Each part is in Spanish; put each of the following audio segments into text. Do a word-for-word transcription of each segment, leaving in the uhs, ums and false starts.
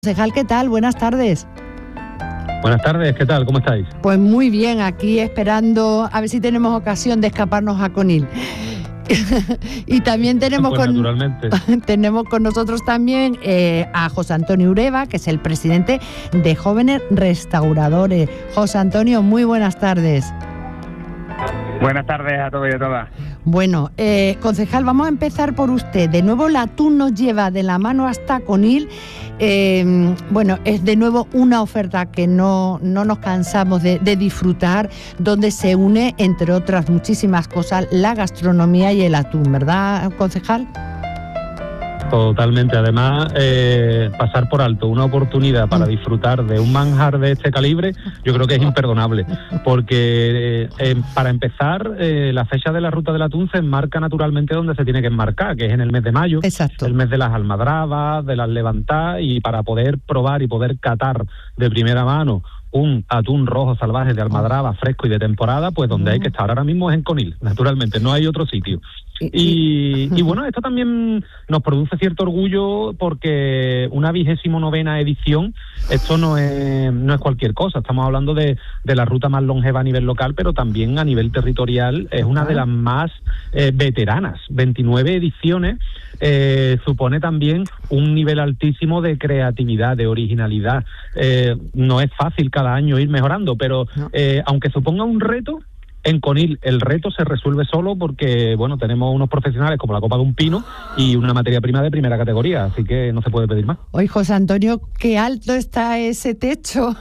Concejal, ¿qué tal? Buenas tardes. Buenas tardes, ¿qué tal? ¿Cómo estáis? Pues muy bien, aquí esperando a ver si tenemos ocasión de escaparnos a Conil. Y también tenemos, pues con, naturalmente. tenemos con nosotros también eh, a José Antonio Ureva, que es el presidente de Jóvenes Restauradores. José Antonio, muy buenas tardes. Buenas tardes a todos y a todas. Bueno, eh, concejal, vamos a empezar por usted. De nuevo, la Atún nos lleva de la mano hasta Conil. Eh, bueno, es de nuevo una oferta que no, no nos cansamos de, de disfrutar, donde se une, entre otras muchísimas cosas, la gastronomía y el atún, ¿verdad, concejal? Totalmente. Además, eh, pasar por alto una oportunidad para disfrutar de un manjar de este calibre, yo creo que es imperdonable, porque eh, para empezar, eh, la fecha de la Ruta del Atún se enmarca naturalmente donde se tiene que enmarcar, que es en el mes de mayo. Exacto. El mes de las almadrabas, de las levantadas, y para poder probar y poder catar de primera mano un atún rojo salvaje de almadraba, fresco y de temporada, pues donde uh-huh. hay que estar ahora mismo es en Conil, naturalmente, no hay otro sitio. Y, y bueno, esto también nos produce cierto orgullo porque una vigésimo novena edición, esto no es, no es cualquier cosa, estamos hablando de, de la ruta más longeva a nivel local, pero también a nivel territorial es una de las más eh, veteranas, veintinueve ediciones, eh, supone también un nivel altísimo de creatividad, de originalidad, eh, no es fácil cada año ir mejorando, pero eh, aunque suponga un reto, en Conil el reto se resuelve solo porque, bueno, tenemos unos profesionales como la copa de un pino y una materia prima de primera categoría, así que no se puede pedir más. Oye, José Antonio, qué alto está ese techo.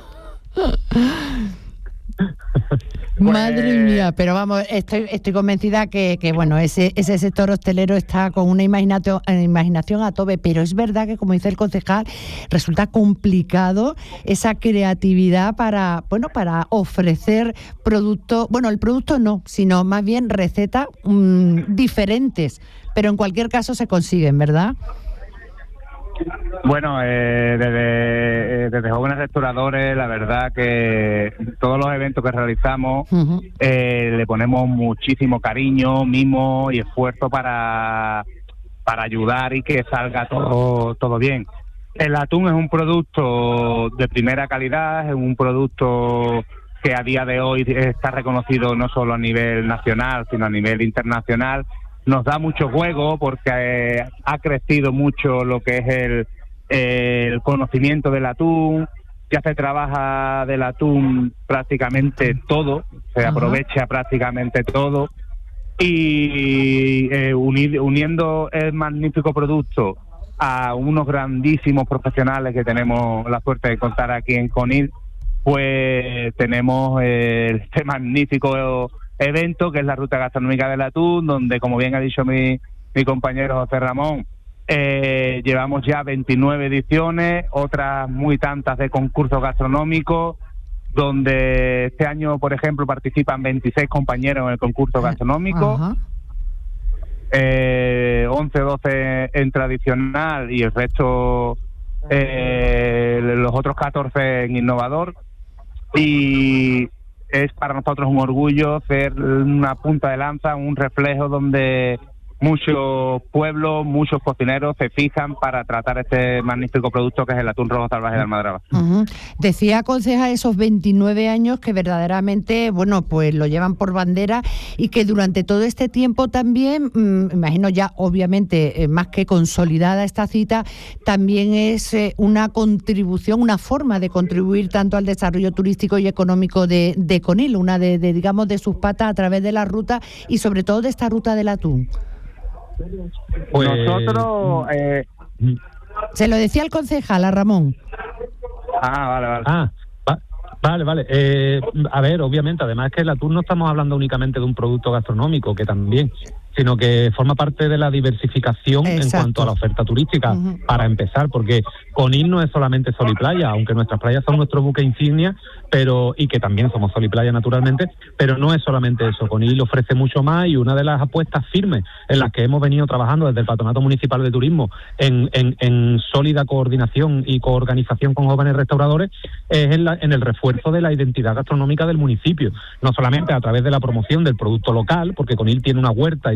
Pues... Madre mía, pero vamos, estoy estoy convencida que, que bueno, ese ese sector hostelero está con una imaginación, imaginación a tope, pero es verdad que, como dice el concejal, resulta complicado esa creatividad para, bueno, para ofrecer productos, bueno, el producto no, sino más bien recetas mmm, diferentes, pero en cualquier caso se consiguen, ¿verdad? Bueno, eh, desde, desde Jóvenes Restauradores, la verdad que todos los eventos que realizamos uh-huh. eh, le ponemos muchísimo cariño, mimo y esfuerzo para, para ayudar y que salga todo, todo bien. El atún es un producto de primera calidad, es un producto que a día de hoy está reconocido no solo a nivel nacional, sino a nivel internacional. Nos da mucho juego porque eh, ha crecido mucho lo que es el, eh, el conocimiento del atún. Ya se trabaja del atún prácticamente todo, se Ajá. aprovecha prácticamente todo. Y eh, uni, uniendo el magnífico producto a unos grandísimos profesionales que tenemos la suerte de contar aquí en Conil, pues tenemos eh, este magnífico evento que es la Ruta Gastronómica del Atún, donde, como bien ha dicho mi, mi compañero José Ramón, eh, llevamos ya veintinueve ediciones, otras muy tantas de concursos gastronómicos, donde este año, por ejemplo, participan veintiséis compañeros en el concurso gastronómico, uh-huh. eh, once, doce en tradicional y el resto, eh, los otros catorce en innovador. Y es para nosotros un orgullo ser una punta de lanza, un reflejo donde muchos pueblos, muchos cocineros se fijan para tratar este magnífico producto que es el atún rojo salvaje de almadraba. Uh-huh. Decía, concejal, esos veintinueve años que verdaderamente, bueno, pues lo llevan por bandera y que durante todo este tiempo también, mmm, imagino ya obviamente eh, más que consolidada esta cita, también es eh, una contribución, una forma de contribuir tanto al desarrollo turístico y económico de, de Conil, una de, de, digamos, de sus patas a través de la ruta y sobre todo de esta ruta del atún. Pues nosotros... Eh... Se lo decía el concejal, a Ramón. Ah, vale, vale. Ah, va, vale, vale. Eh, a ver, obviamente, además que el atún no estamos hablando únicamente de un producto gastronómico, que también, sino que forma parte de la diversificación Exacto. en cuanto a la oferta turística, uh-huh. para empezar, porque Conil no es solamente sol y playa, aunque nuestras playas son nuestro buque insignia, pero y que también somos sol y playa naturalmente, pero no es solamente eso. Conil ofrece mucho más y una de las apuestas firmes en las que hemos venido trabajando desde el Patronato Municipal de Turismo en, en, en sólida coordinación y coorganización con Jóvenes Restauradores es en, la, en el refuerzo de la identidad gastronómica del municipio, no solamente a través de la promoción del producto local, porque Conil tiene una huerta y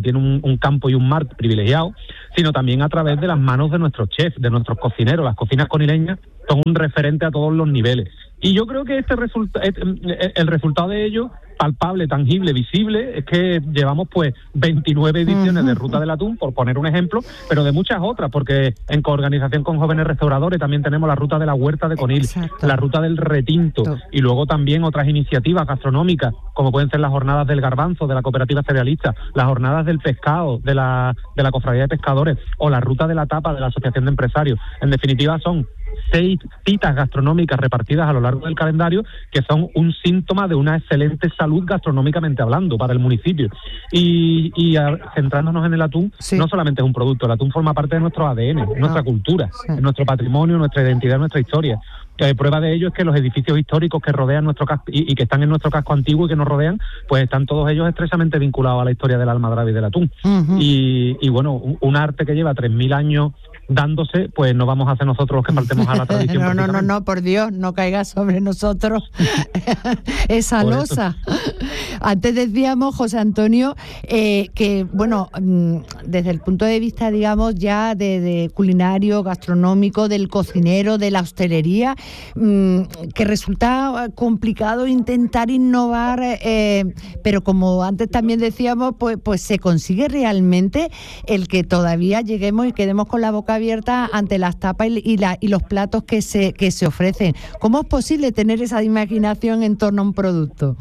tiene un, un campo y un mar privilegiado, sino también a través de las manos de nuestros chefs, de nuestros cocineros. Las cocinas conileñas son un referente a todos los niveles. Y yo creo que este resulta, el resultado de ello, palpable, tangible, visible, es que llevamos pues veintinueve ediciones uh-huh. de Ruta del Atún, por poner un ejemplo, pero de muchas otras, porque en coorganización con jóvenes restauradores también tenemos la Ruta de la Huerta de Conil, Exacto. la Ruta del Retinto, Exacto. y luego también otras iniciativas gastronómicas, como pueden ser las jornadas del garbanzo de la cooperativa cerealista, las jornadas del pescado de la, de la cofradía de pescadores, o la Ruta de la Tapa de la Asociación de Empresarios. En definitiva, son seis citas gastronómicas repartidas a lo largo del calendario que son un síntoma de una excelente salud gastronómicamente hablando para el municipio. Y, y a, centrándonos en el atún, sí. no solamente es un producto, el atún forma parte de nuestro A D N, no. nuestra cultura, sí. nuestro patrimonio, nuestra identidad, nuestra historia. Eh, prueba de ello es que los edificios históricos que rodean nuestro casco y, y que están en nuestro casco antiguo y que nos rodean, pues están todos ellos estrechamente vinculados a la historia de la almadraba y del atún. Uh-huh. Y, y bueno, un, un arte que lleva tres mil años dándose, pues no vamos a hacer nosotros los que faltemos a la tradición. no, no, no, no, por Dios, no caiga sobre nosotros esa por losa. Antes decíamos, José Antonio, eh, que, bueno, desde el punto de vista, digamos, ya de, de culinario, gastronómico, del cocinero, de la hostelería, mmm, que resulta complicado intentar innovar, eh, pero como antes también decíamos, pues, pues se consigue realmente el que todavía lleguemos y quedemos con la boca abierta ante las tapas y, y, la, y los platos que se, que se ofrecen. ¿Cómo es posible tener esa imaginación en torno a un producto?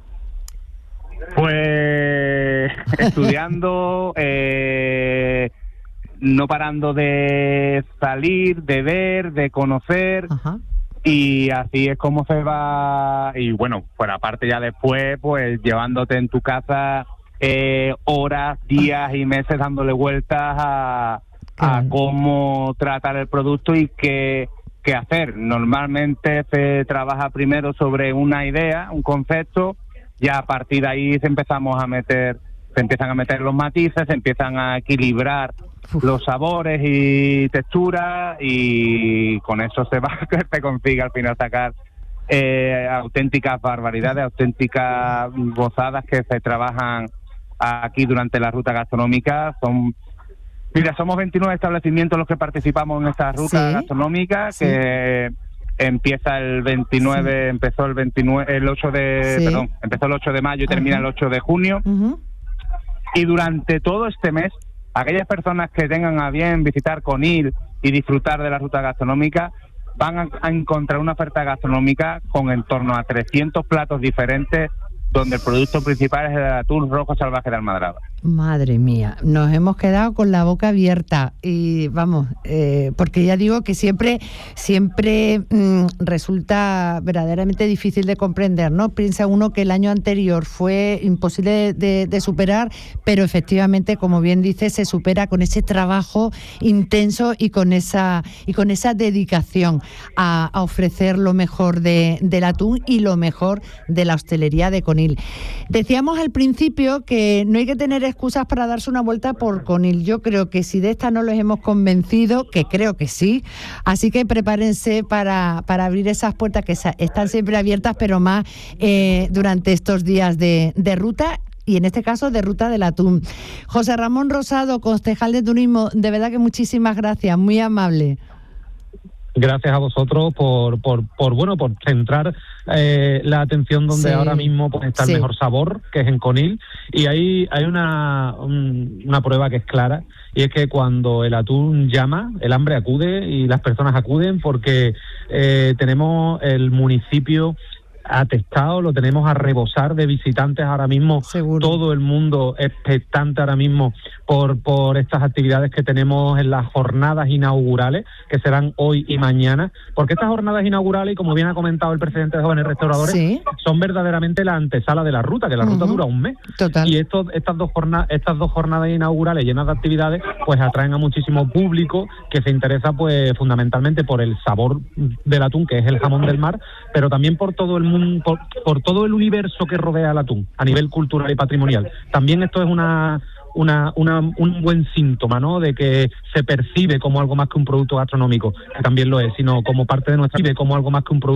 Pues estudiando, eh, no parando de salir, de ver, de conocer. Ajá. Y así es como se va. Y bueno, pues aparte ya después, pues llevándote en tu casa eh, horas, días y meses dándole vueltas a, a cómo tratar el producto y qué, qué hacer. Normalmente se trabaja primero sobre una idea, un concepto. Ya a partir de ahí se empezamos a meter, se empiezan a meter los matices, se empiezan a equilibrar Uf. los sabores y texturas, y con eso se va que se consigue al final sacar eh, auténticas barbaridades, auténticas gozadas que se trabajan aquí durante la ruta gastronómica. Son mira, somos veintinueve establecimientos los que participamos en esta ruta ¿Sí? gastronómica ¿Sí? que empieza el veintinueve, sí. empezó el veintinueve, el ocho de, sí. perdón, empezó el ocho de mayo y termina uh-huh. el ocho de junio. Uh-huh. Y durante todo este mes, aquellas personas que tengan a bien visitar Conil y disfrutar de la ruta gastronómica van a, a encontrar una oferta gastronómica con en torno a trescientos platos diferentes, donde el producto principal es el atún rojo salvaje de Almadraba. Madre mía, nos hemos quedado con la boca abierta y vamos, eh, porque ya digo que siempre siempre mmm, resulta verdaderamente difícil de comprender, ¿no? Piensa uno que el año anterior fue imposible de, de, de superar, pero efectivamente, como bien dice, se supera con ese trabajo intenso y con esa y con esa dedicación a, a ofrecer lo mejor de, del atún y lo mejor de la hostelería de Conil. Decíamos al principio que no hay que tener excusas para darse una vuelta por Conil. Yo creo que si de esta no los hemos convencido, que creo que sí, así que prepárense para, para abrir esas puertas que están siempre abiertas, pero más eh, durante estos días de, de ruta, y en este caso de Ruta del Atún. José Ramón Rosado, concejal de turismo, de verdad que muchísimas gracias, muy amable. Gracias a vosotros por, por, por bueno, por centrar eh, la atención donde sí. ahora mismo pues, está el sí. mejor sabor, que es en Conil. Y hay, hay una, un, una prueba que es clara, y es que cuando el atún llama, el hambre acude y las personas acuden, porque eh, tenemos el municipio atestado, lo tenemos a rebosar de visitantes ahora mismo. Seguro. Todo el mundo expectante ahora mismo por por estas actividades que tenemos en las jornadas inaugurales, que serán hoy y mañana, porque estas jornadas inaugurales, y como bien ha comentado el presidente de Jóvenes Restauradores, ¿Sí? son verdaderamente la antesala de la ruta, que la uh-huh. ruta dura un mes. Total. Y estos, estas dos jornadas, estas dos jornadas inaugurales llenas de actividades, pues atraen a muchísimo público que se interesa pues fundamentalmente por el sabor del atún, que es el jamón del mar, pero también por todo el mundo Por, por todo el universo que rodea al atún a nivel cultural y patrimonial. También esto es una, una, una un buen síntoma, ¿no?, de que se percibe como algo más que un producto gastronómico, que también lo es, sino como parte de nuestra vida, como algo más que un producto